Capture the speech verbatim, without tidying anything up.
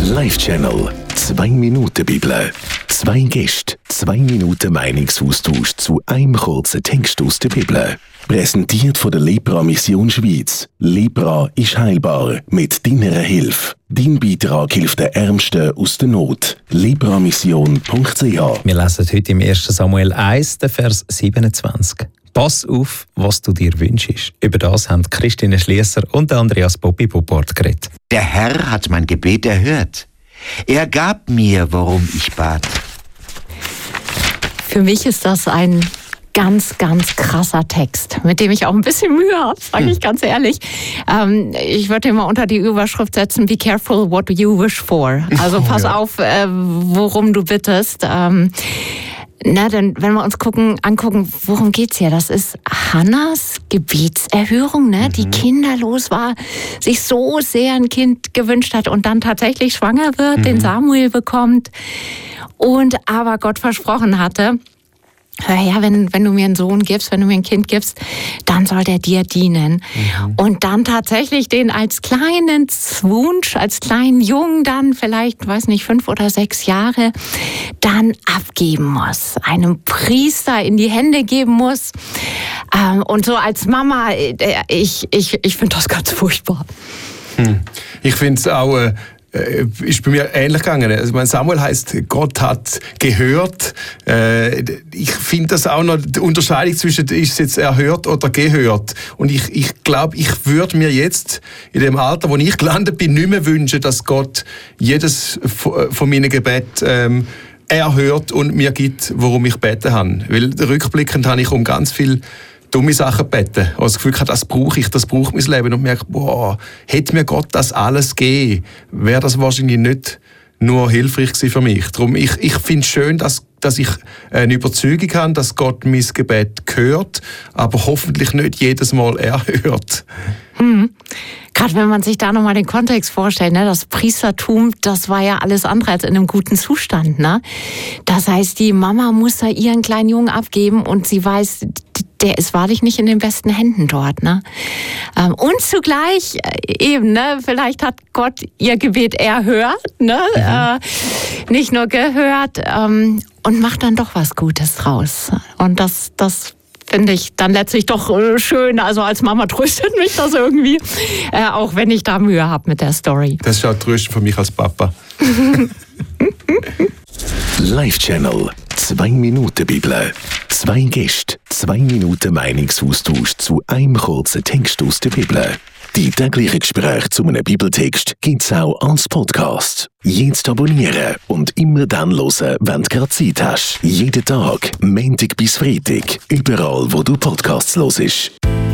Live-Channel. Zwei Minuten Bibel. Zwei Gäste, zwei Minuten Meinungsaustausch zu einem kurzen Text aus der Bibel. Präsentiert von der Lepra Mission Schweiz. Lepra ist heilbar mit deiner Hilfe. Dein Beitrag hilft den Ärmsten aus der Not. lepramission punkt c h. Wir lesen heute im ersten Samuel eins, den Vers siebenundzwanzig. Pass auf, was du dir wünschst. Über das haben Christine Schliesser und Andreas Bobby Bupport geredet. Der Herr hat mein Gebet erhört. Er gab mir, worum ich bat. Für mich ist das ein ganz, ganz krasser Text, mit dem ich auch ein bisschen Mühe habe, sage ich ganz ehrlich. Ähm, ich würde immer unter die Überschrift setzen, be careful what you wish for. Also pass oh, ja. auf, äh, worum du bittest. Ähm, Na, denn wenn wir uns gucken, angucken, worum geht's hier? Das ist Hannas Gebetserhörung, ne? Mhm. Die kinderlos war, sich so sehr ein Kind gewünscht hat und dann tatsächlich schwanger wird, mhm. den Samuel bekommt und aber Gott versprochen hatte, hör her, wenn, wenn du mir einen Sohn gibst, wenn du mir ein Kind gibst, dann soll der dir dienen. Mhm. Und dann tatsächlich den als kleinen Wunsch, als kleinen Jungen dann vielleicht, weiß nicht, fünf oder sechs Jahre, dann abgeben muss. Einem Priester in die Hände geben muss. Ähm, und so als Mama, ich, ich, ich finde das ganz furchtbar. Hm. Ich finde es auch... Äh ist bei mir ähnlich gegangen. Also mein Samuel heisst, Gott hat gehört. Äh, ich finde das auch noch die Unterscheidung zwischen, ist es jetzt erhört oder gehört. Und ich, ich glaube, ich würde mir jetzt in dem Alter, wo ich gelandet bin, nicht mehr wünschen, dass Gott jedes von meinen Gebeten ähm, erhört und mir gibt, worum ich beten habe. Weil rückblickend habe ich um ganz viel dumme Sachen beten. Ich habe das Gefühl, das brauche ich, das braucht mein Leben. Und merke, boah, hätte mir Gott das alles gegeben, wäre das wahrscheinlich nicht nur hilfreich gewesen für mich. Darum, ich, ich finde es schön, dass, dass ich eine Überzeugung habe, dass Gott mein Gebet hört, aber hoffentlich nicht jedes Mal erhört. Hm. Gerade wenn man sich da nochmal den Kontext vorstellt, ne, das Priestertum, das war ja alles andere als in einem guten Zustand. Ne? Das heißt, die Mama muss da ihren kleinen Jungen abgeben und sie weiß, der ist wahrlich nicht in den besten Händen dort. Ne? Und zugleich eben, ne, vielleicht hat Gott ihr Gebet erhört, ne? Mhm. Äh, nicht nur gehört ähm, und macht dann doch was Gutes draus. Und das, das finde ich dann letztlich doch schön. Also als Mama tröstet mich das irgendwie, äh, auch wenn ich da Mühe habe mit der Story. Das ist auch tröstend für mich als Papa. Live-Channel. Zwei Minuten Bibel. Zwei Gäste, zwei Minuten Meinungsaustausch zu einem kurzen Text aus der Bibel. Die täglichen Gespräche zu einem Bibeltext gibt's auch als Podcast. Jetzt abonnieren und immer dann hören, wenn du gerade Zeit hast. Jeden Tag, Montag bis Freitag, überall wo du Podcasts hörst.